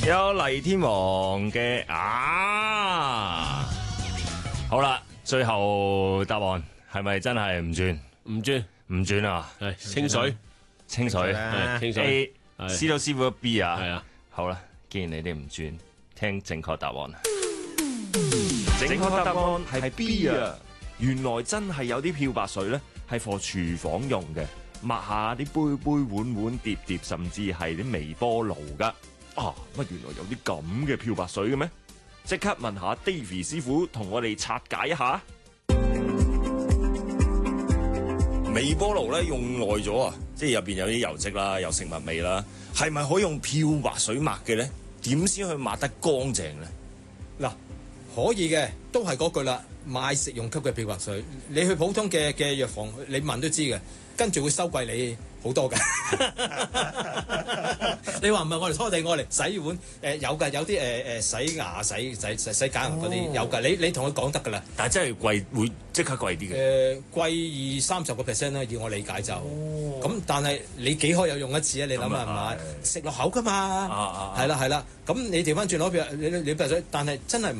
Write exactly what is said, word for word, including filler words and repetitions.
有黎天王嘅啊，好啦，最後答案係咪真係唔轉？ 唔轉， 唔轉啊？ 係清水， 清水係清水。 A，司徒師傅 B 啊？ 係啊。 好啦，既然你哋唔轉，聽正確答案。正確答案係 B 啊！原來真係有啲漂白水咧，係放廚房用嘅，抹下啲杯杯碗碗碟碟，甚至係啲微波爐噶。啊，乜原來有啲咁嘅漂白水嘅咩？即刻問下 Davy 師傅，同我哋拆解一下。微波爐咧用耐咗啊，即係入邊有啲油漬啦，有食物味啦，係咪可以用漂白水抹嘅咧？點先去抹得乾淨咧？ 嗱，可以嘅，都係嗰句啦，買食用級嘅漂白水，你去普通嘅嘅藥房，你問都知嘅，跟住會收貴你好多㗎。你話唔係我哋拖地，我嚟洗碗，誒、呃、有㗎，有啲誒誒洗牙、洗洗洗洗假牙嗰啲有㗎，你你同佢講得㗎啦。 但係真係貴，會即刻貴啲嘅。 誒、呃、貴二三十個 percent 啦，以我理解就。咁、哦、但係你幾可有用一次啊？你諗下係咪？食落口㗎嘛。係啦係啦，咁你調翻轉攞譬如你你譬如但係真係唔